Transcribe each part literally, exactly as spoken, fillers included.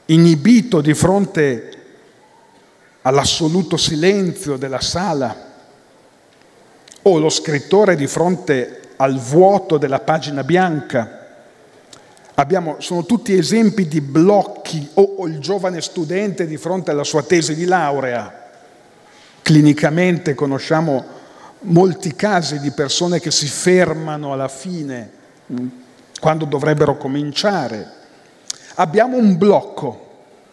inibito di fronte all'assoluto silenzio della sala, o lo scrittore di fronte al vuoto della pagina bianca. Abbiamo, sono tutti esempi di blocchi, o, o il giovane studente di fronte alla sua tesi di laurea. Clinicamente conosciamo molti casi di persone che si fermano alla fine, quando dovrebbero cominciare. Abbiamo un blocco.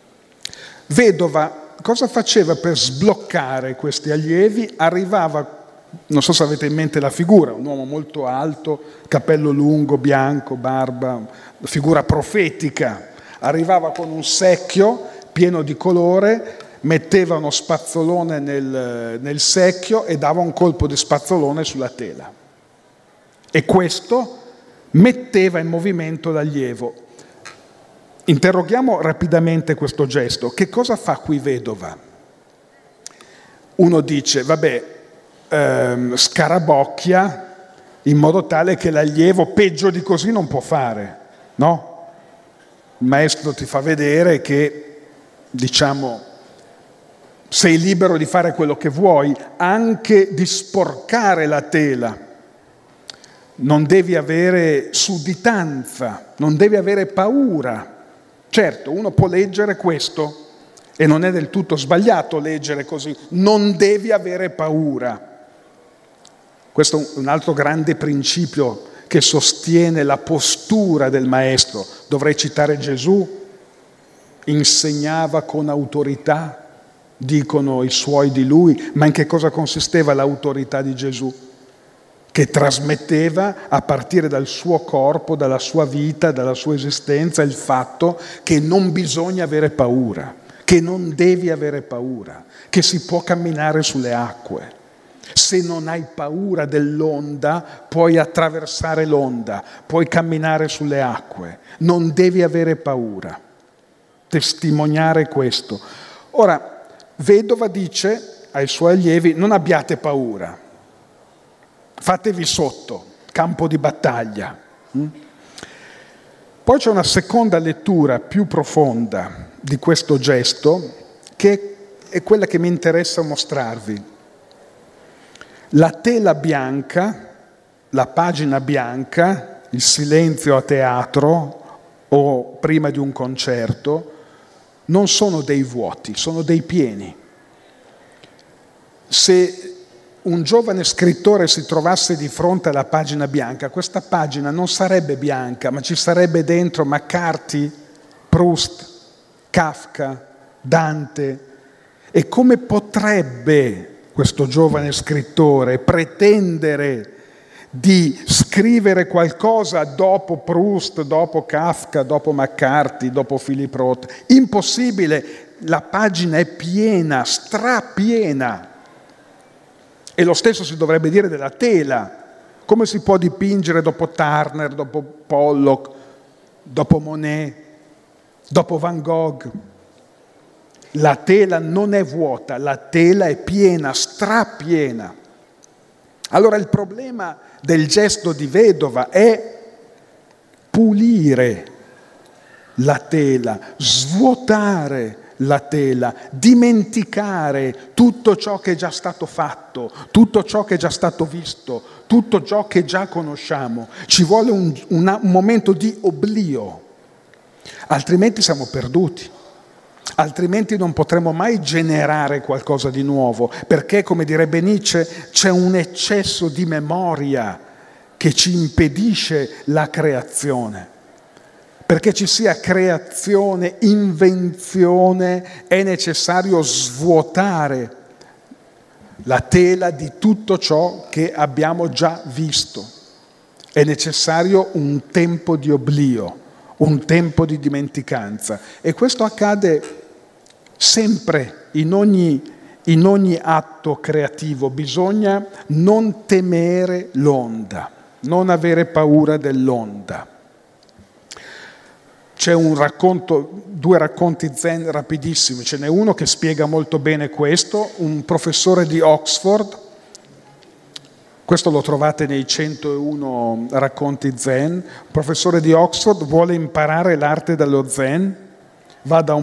Vedova cosa faceva per sbloccare questi allievi? Arrivava, non so se avete in mente la figura, un uomo molto alto, capello lungo, bianco, barba, figura profetica. Arrivava con un secchio pieno di colore, metteva uno spazzolone nel, nel secchio e dava un colpo di spazzolone sulla tela. E questo metteva in movimento l'allievo. Interroghiamo rapidamente questo gesto. Che cosa fa qui Vedova? Uno dice, vabbè, ehm, scarabocchia in modo tale che l'allievo peggio di così non può fare, no? Il maestro ti fa vedere che, diciamo, sei libero di fare quello che vuoi, anche di sporcare la tela. Non devi avere sudditanza, non devi avere paura. Certo, uno può leggere questo e non è del tutto sbagliato leggere così. Non devi avere paura. Questo è un altro grande principio che sostiene la postura del maestro. Dovrei citare Gesù, insegnava con autorità, dicono i suoi di lui, ma in che cosa consisteva l'autorità di Gesù? Che trasmetteva a partire dal suo corpo, dalla sua vita, dalla sua esistenza, il fatto che non bisogna avere paura, che non devi avere paura, che si può camminare sulle acque. Se non hai paura dell'onda, puoi attraversare l'onda, puoi camminare sulle acque, non devi avere paura. Testimoniare questo. Ora, Vedova dice ai suoi allievi, non abbiate paura. Fatevi sotto, campo di battaglia. Poi c'è una seconda lettura più profonda di questo gesto, che è quella che mi interessa mostrarvi. La tela bianca, la pagina bianca, il silenzio a teatro o prima di un concerto, non sono dei vuoti, sono dei pieni. Se un giovane scrittore si trovasse di fronte alla pagina bianca, questa pagina non sarebbe bianca, ma ci sarebbe dentro McCarthy, Proust, Kafka, Dante. E come potrebbe questo giovane scrittore pretendere di scrivere qualcosa dopo Proust, dopo Kafka, dopo McCarthy, dopo Philip Roth? Impossibile, la pagina è piena, strapiena. E lo stesso si dovrebbe dire della tela. Come si può dipingere dopo Turner, dopo Pollock, dopo Monet, dopo Van Gogh? La tela non è vuota, la tela è piena, strapiena. Allora il problema del gesto di Vedova è pulire la tela, svuotare la tela, dimenticare tutto ciò che è già stato fatto, tutto ciò che è già stato visto, tutto ciò che già conosciamo. Ci vuole un, una, un momento di oblio, altrimenti siamo perduti, altrimenti non potremo mai generare qualcosa di nuovo, perché, come direbbe Nietzsche, c'è un eccesso di memoria che ci impedisce la creazione. Perché ci sia creazione, invenzione, è necessario svuotare la tela di tutto ciò che abbiamo già visto. È necessario un tempo di oblio, un tempo di dimenticanza. E questo accade sempre, in ogni, in ogni atto creativo. Bisogna non temere l'onda, non avere paura dell'onda. C'è un racconto, due racconti zen rapidissimi, ce n'è uno che spiega molto bene questo, un professore di Oxford, questo lo trovate nei centouno racconti zen, un professore di Oxford vuole imparare l'arte dello zen, va da un